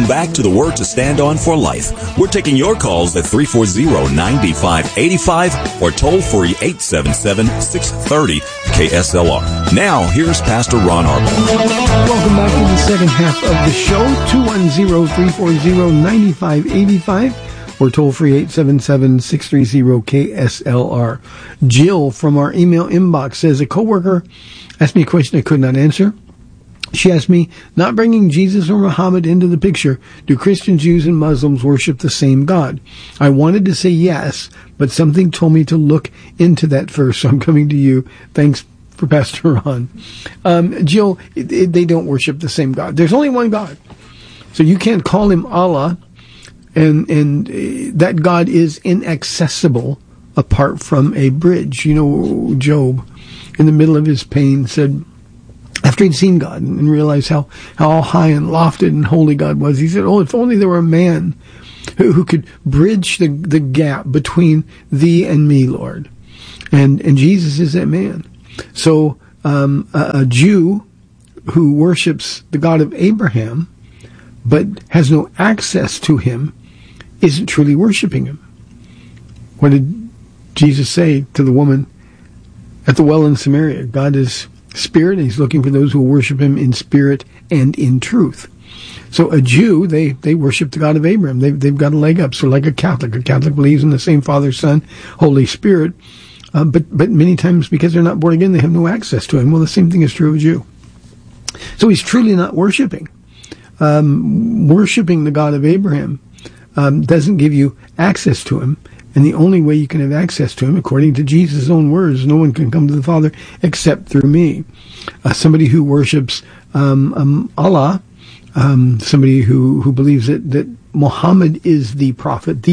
Welcome back to the Word to Stand On for Life. We're taking your calls at 340-9585 or toll free 877-630-KSLR. Now, here's Pastor Ron Arbaugh. Welcome back to the second half of the show, 210-340-9585 or toll free 877-630-KSLR. Jill from our email inbox says, a coworker asked me a question I could not answer. She asked me, not bringing Jesus or Muhammad into the picture, do Christians, Jews, and Muslims worship the same God? I wanted to say yes, but something told me to look into that first, so I'm coming to you. Thanks for Pastor Ron. Jill, they don't worship the same God. There's only one God. So you can't call him Allah, and that God is inaccessible apart from a bridge. You know, Job, in the middle of his pain, said, after he'd seen God and realized how high and lofted and holy God was, he said, oh, if only there were a man who could bridge the gap between thee and me, Lord. And Jesus is that man. So a Jew who worships the God of Abraham but has no access to him isn't truly worshiping him. What did Jesus say to the woman at the well in Samaria? God is spirit, and he's looking for those who worship him in spirit and in truth. So a Jew, they worship the God of Abraham. They've got a leg up. So like a Catholic believes in the same Father, Son, Holy Spirit, but many times because they're not born again, they have no access to him. Well, the same thing is true of a Jew. So he's truly not worshiping. Worshiping the God of Abraham doesn't give you access to him. And the only way you can have access to him, according to Jesus' own words, no one can come to the Father except through me. Somebody who worships Allah, somebody who believes that Muhammad is the prophet,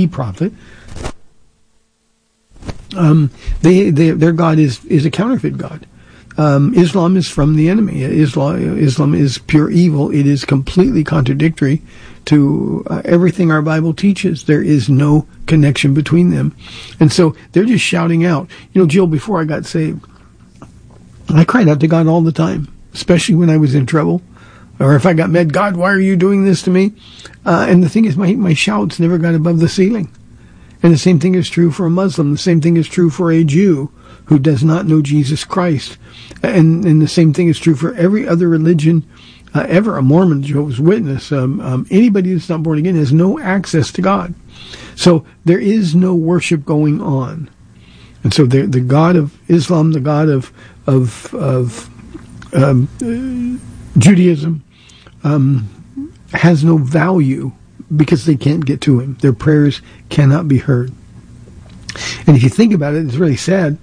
their God is a counterfeit God. Islam is from the enemy. Islam is pure evil. It is completely contradictory to everything our Bible teaches. There is no connection between them. And so they're just shouting out. You know, Jill, before I got saved, I cried out to God all the time, especially when I was in trouble. Or if I got mad, God, why are you doing this to me? And the thing is, my shouts never got above the ceiling. And the same thing is true for a Muslim. The same thing is true for a Jew who does not know Jesus Christ. And the same thing is true for every other religion ever. A Mormon, Jehovah's Witness, anybody that's not born again has no access to God. So there is no worship going on. And so the God of Islam, the God of Judaism, has no value because they can't get to him. Their prayers cannot be heard. And if you think about it, it's really sad.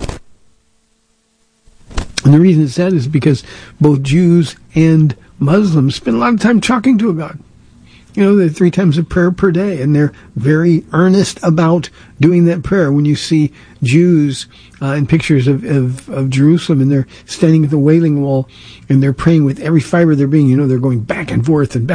And the reason it's sad is because both Jews and Muslims spend a lot of time talking to a God. You know, they're 3 times a prayer per day, and they're very earnest about doing that prayer. When you see Jews in pictures of Jerusalem, and they're standing at the Wailing Wall, and they're praying with every fiber of their being, you know, they're going back and forth and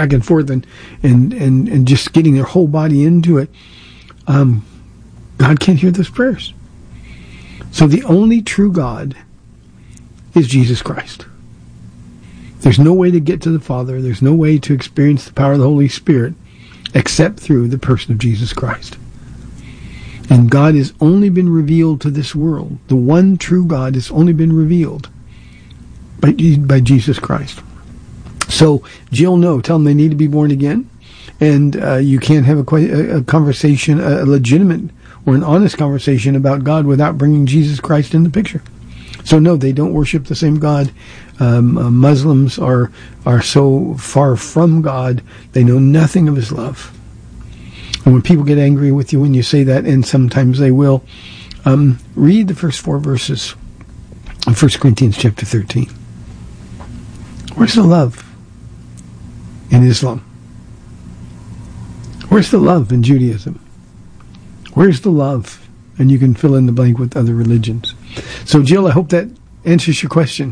just getting their whole body into it. God can't hear those prayers. So the only true God is Jesus Christ. There's no way to get to the Father. There's no way to experience the power of the Holy Spirit except through the person of Jesus Christ. And God has only been revealed to this world. The one true God has only been revealed by Jesus Christ. So, Jill, no, tell them they need to be born again. And you can't have a conversation, a legitimate or an honest conversation about God without bringing Jesus Christ in the picture. So no, they don't worship the same God. Muslims are so far from God, they know nothing of his love. And when people get angry with you when you say that, and sometimes they will, read the first 4 verses of 1 Corinthians chapter 13. Where's the love in Islam? Where's the love in Judaism? Where's the love? And you can fill in the blank with other religions. So, Jill, I hope that answers your question.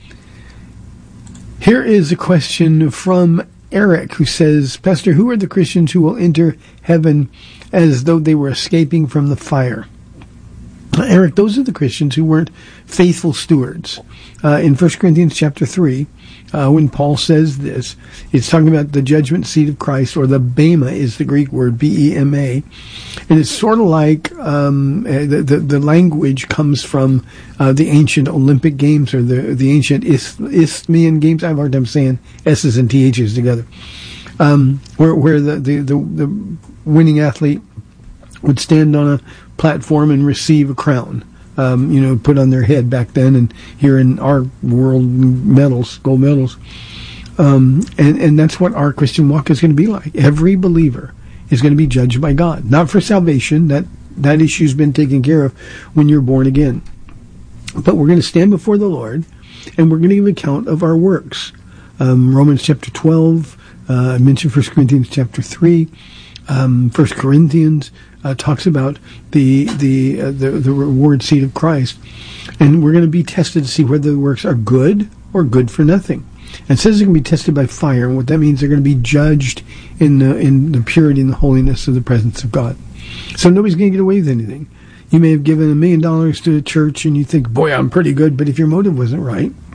Here is a question from Eric, who says, Pastor, who are the Christians who will enter heaven as though they were escaping from the fire? Eric, those are the Christians who weren't faithful stewards. In 1 Corinthians chapter 3, when Paul says this, it's talking about the judgment seat of Christ, or the bema is the Greek word, B-E-M-A. And it's sort of like the language comes from the ancient Olympic Games, or the ancient Isthmian Games. I have a hard time saying S's and TH's together. Where the winning athlete would stand on a platform and receive a crown, put on their head back then, and here in our world, medals, gold medals. And that's what our Christian walk is going to be like. Every believer is going to be judged by God, not for salvation. That issue's been taken care of when you're born again. But we're going to stand before the Lord, and we're going to give account of our works. Romans chapter 12, I mentioned 1 Corinthians chapter 3, 1 Corinthians talks about the reward seat of Christ, and we're going to be tested to see whether the works are good or good for nothing. And it says they're going to be tested by fire, and what that means, they're going to be judged in the purity and the holiness of the presence of God. So nobody's going to get away with anything. You may have given $1 million to a church, and you think, boy, I'm pretty good, but if your motive wasn't right,